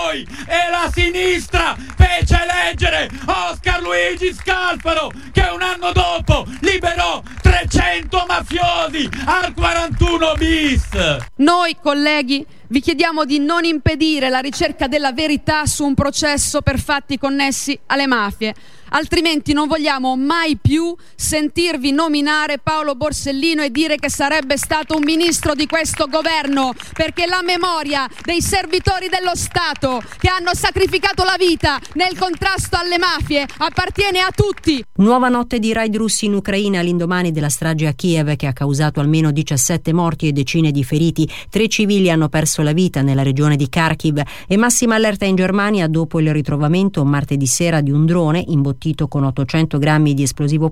voi e la sinistra fece eleggere Oscar Luigi Scalfaro, che un anno dopo liberò 300 mafiosi al 41 bis. Noi, colleghi, vi chiediamo di non impedire la ricerca della verità su un processo per fatti connessi alle mafie, altrimenti non vogliamo mai più sentirvi nominare Paolo Borsellino e dire che sarebbe stato un ministro di questo governo, perché la memoria dei servitori dello Stato che hanno sacrificato la vita nel contrasto alle mafie appartiene a tutti. Nuova notte di raid russi in Ucraina all'indomani della strage a Kiev, che ha causato almeno 17 morti e decine di feriti. 3 civili hanno perso la vita nella regione di Kharkiv, e massima allerta in Germania dopo il ritrovamento martedì sera di un drone imbottito con 800 grammi di esplosivo